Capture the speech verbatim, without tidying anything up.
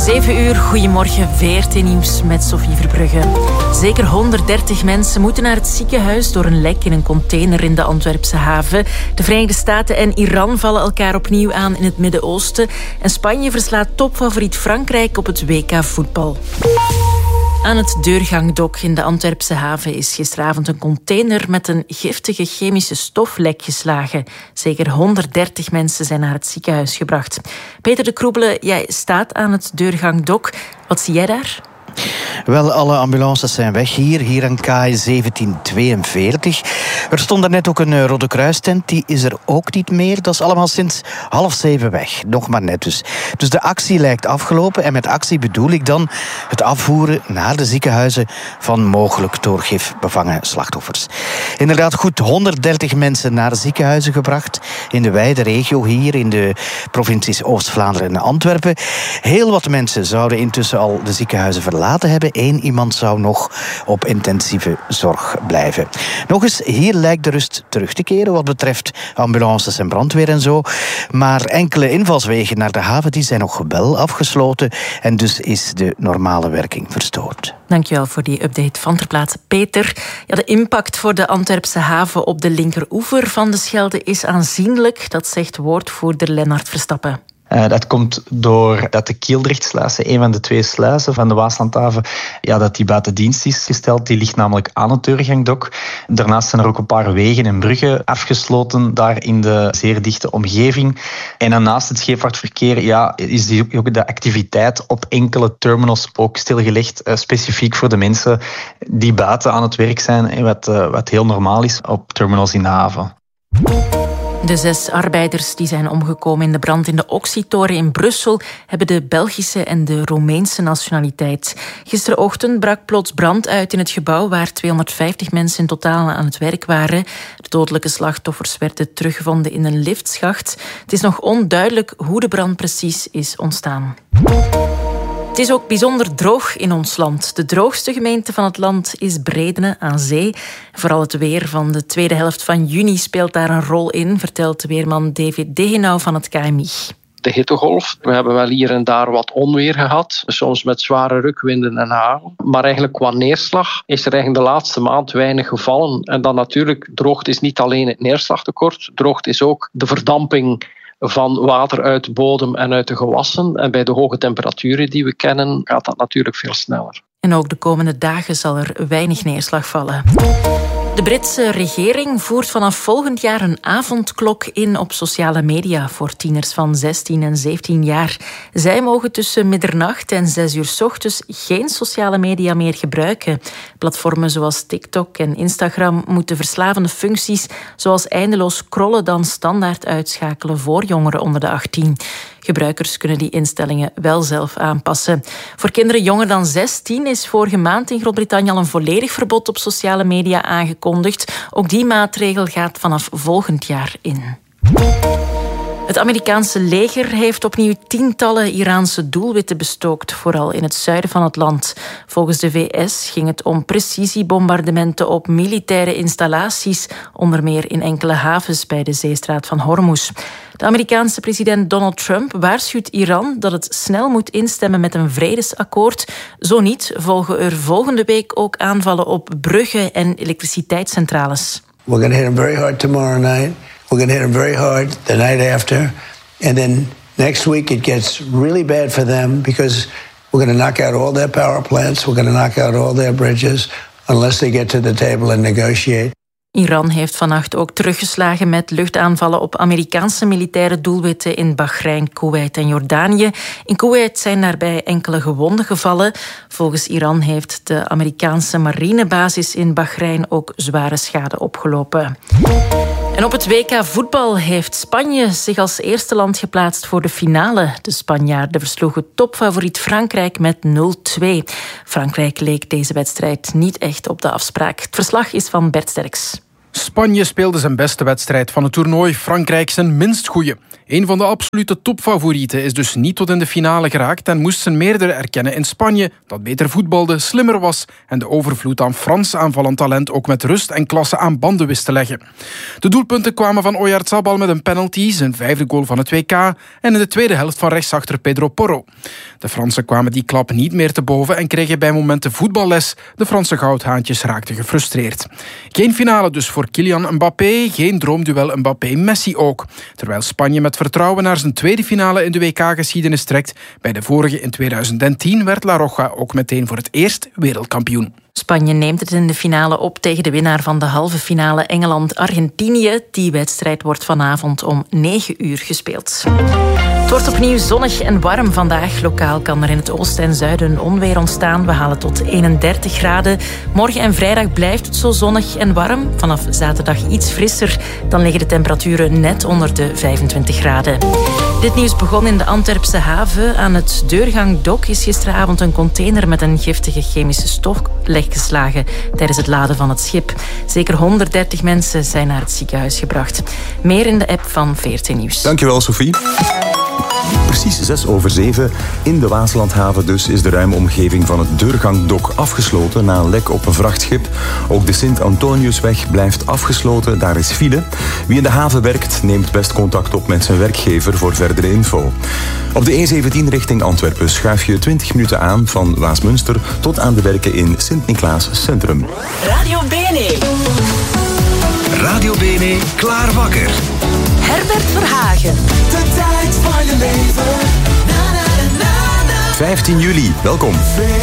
zeven uur, goedemorgen, V R T Nieuws met Sophie Verbrugge. Zeker honderddertig mensen moeten naar het ziekenhuis door een lek in een container in de Antwerpse haven. De Verenigde Staten en Iran vallen elkaar opnieuw aan in het Midden-Oosten. En Spanje verslaat topfavoriet Frankrijk op het W K voetbal. Aan het deurgangdok in de Antwerpse haven is gisteravond een container met een giftige chemische stof lek geslagen. Zeker honderddertig mensen zijn naar het ziekenhuis gebracht. Peter de Kroebele, jij staat aan het deurgangdok. Wat zie jij daar? Wel, alle ambulances zijn weg hier, hier aan K A zeventien tweeënveertig. Er stond er net ook een Rode Kruistent, die is er ook niet meer. Dat is allemaal sinds half zeven weg, nog maar net dus. Dus de actie lijkt afgelopen en met actie bedoel ik dan het afvoeren naar de ziekenhuizen van mogelijk door gif bevangen slachtoffers. Inderdaad, goed honderddertig mensen naar de ziekenhuizen gebracht in de wijde regio hier in de provincies Oost-Vlaanderen en Antwerpen. Heel wat mensen zouden intussen al de ziekenhuizen verlaten hebben. Eén iemand zou nog op intensieve zorg blijven. Nog eens, hier lijkt de rust terug te keren wat betreft ambulances en brandweer en zo. Maar enkele invalswegen naar de haven die zijn nog wel afgesloten en dus is de normale werking verstoord. Dankjewel voor die update van ter plaatse, Peter. Ja, de impact voor de Antwerpse haven op de linkeroever van de Schelde is aanzienlijk. Dat zegt woordvoerder Lennart Verstappen. Uh, dat komt doordat de Kieldrechtsluis, een van de twee sluizen van de Waaslandhaven, ja, dat die buiten dienst is gesteld. Die ligt namelijk aan het deurgangdok. Daarnaast zijn er ook een paar wegen en bruggen afgesloten daar in de zeer dichte omgeving. En dan naast het scheepvaartverkeer ja, is die ook de activiteit op enkele terminals ook stilgelegd, uh, specifiek voor de mensen die buiten aan het werk zijn, wat, uh, wat heel normaal is op terminals in de haven. De zes arbeiders die zijn omgekomen in de brand in de Oxytoren in Brussel hebben de Belgische en de Roemeense nationaliteit. Gisterochtend brak plots brand uit in het gebouw waar tweehonderdvijftig mensen in totaal aan het werk waren. De dodelijke slachtoffers werden teruggevonden in een liftschacht. Het is nog onduidelijk hoe de brand precies is ontstaan. Het is ook bijzonder droog in ons land. De droogste gemeente van het land is Bredene aan zee. Vooral het weer van de tweede helft van juni speelt daar een rol in, vertelt de weerman David Degenau van het K M I. De hittegolf. We hebben wel hier en daar wat onweer gehad, soms met zware rukwinden en hagel. Maar eigenlijk qua neerslag is er eigenlijk de laatste maand weinig gevallen. En dan natuurlijk, droogte is niet alleen het neerslagtekort, droogte is ook de verdamping van water uit de bodem en uit de gewassen. En bij de hoge temperaturen die we kennen, gaat dat natuurlijk veel sneller. En ook de komende dagen zal er weinig neerslag vallen. De Britse regering voert vanaf volgend jaar een avondklok in op sociale media voor tieners van zestien en zeventien jaar. Zij mogen tussen middernacht en zes uur 's ochtends geen sociale media meer gebruiken. Platformen zoals TikTok en Instagram moeten verslavende functies zoals eindeloos scrollen dan standaard uitschakelen voor jongeren onder de achttien. Gebruikers kunnen die instellingen wel zelf aanpassen. Voor kinderen jonger dan zestien is vorige maand in Groot-Brittannië al een volledig verbod op sociale media aangekondigd. Ook die maatregel gaat vanaf volgend jaar in. Het Amerikaanse leger heeft opnieuw tientallen Iraanse doelwitten bestookt, vooral in het zuiden van het land. Volgens de V S ging het om precisiebombardementen op militaire installaties, onder meer in enkele havens bij de zeestraat van Hormuz. De Amerikaanse president Donald Trump waarschuwt Iran dat het snel moet instemmen met een vredesakkoord. Zo niet volgen er volgende week ook aanvallen op bruggen en elektriciteitscentrales. We're going to hit them very hard tomorrow night. We're going to hit them very hard the night after. And then next week it gets really bad for them because we're going to knock out all their power plants. We're going to knock out all their bridges unless they get to the table and negotiate. Iran heeft vannacht ook teruggeslagen met luchtaanvallen op Amerikaanse militaire doelwitten in Bahrein, Koeweit en Jordanië. In Koeweit zijn daarbij enkele gewonden gevallen. Volgens Iran heeft de Amerikaanse marinebasis in Bahrein ook zware schade opgelopen. En op het W K voetbal heeft Spanje zich als eerste land geplaatst voor de finale. De Spanjaarden versloegen topfavoriet Frankrijk met nul twee. Frankrijk leek deze wedstrijd niet echt op de afspraak. Het verslag is van Bert Sterks. Spanje speelde zijn beste wedstrijd van het toernooi, Frankrijk zijn minst goeie. Een van de absolute topfavorieten is dus niet tot in de finale geraakt en moest zijn meerdere erkennen in Spanje, dat beter voetbalde, slimmer was en de overvloed aan Frans aanvallend talent ook met rust en klasse aan banden wist te leggen. De doelpunten kwamen van Oyarzabal met een penalty, zijn vijfde goal van het W K, en in de tweede helft van rechtsachter Pedro Porro. De Fransen kwamen die klap niet meer te boven en kregen bij momenten voetballes. De Franse goudhaantjes raakten gefrustreerd. Geen finale dus voor Kylian Mbappé, geen droomduel Mbappé-Messi ook. Terwijl Spanje met vertrouwen naar zijn tweede finale in de W K-geschiedenis trekt. Bij de vorige in tweeduizend tien werd La Roja ook meteen voor het eerst wereldkampioen. Spanje neemt het in de finale op tegen de winnaar van de halve finale Engeland-Argentinië. Die wedstrijd wordt vanavond om negen uur gespeeld. Het wordt opnieuw zonnig en warm vandaag. Lokaal kan er in het oosten en zuiden onweer ontstaan. We halen tot eenendertig graden. Morgen en vrijdag blijft het zo zonnig en warm. Vanaf zaterdag iets frisser. Dan liggen de temperaturen net onder de vijfentwintig graden. Dit nieuws begon in de Antwerpse haven. Aan het Deurgang-dok is gisteravond een container met een giftige chemische stof leeggeslagen tijdens het laden van het schip. Zeker honderddertig mensen zijn naar het ziekenhuis gebracht. Meer in de app van V R T Nieuws. Dankjewel, Sophie. Precies zes over zeven. In de Waaslandhaven dus is de ruime omgeving van het Deurgang-dok afgesloten na een lek op een vrachtschip. Ook de Sint-Antoniusweg blijft afgesloten, daar is file. Wie in de haven werkt, neemt best contact op met zijn werkgever voor verdere info. Op de E zeventien richting Antwerpen schuif je twintig minuten aan van Waasmunster tot aan de werken in Sint-Niklaas Centrum. Radio Bene. Radio Bene, klaar wakker. Herbert Verhagen. De tijd van je leven. Na, na, na, na. vijftien juli, welkom.